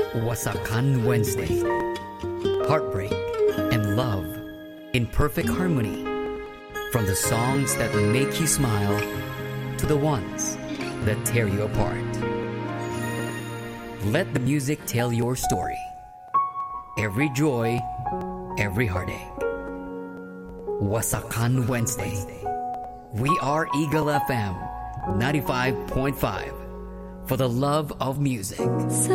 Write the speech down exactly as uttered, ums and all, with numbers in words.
Wasakan Wednesday. Heartbreak and love in perfect harmony. From the songs that make you smile to the ones that tear you apart. Let the music tell your story. Every joy, every heartache. Wasakan Wednesday. We are Eagle F M ninety-five point five for the love of music.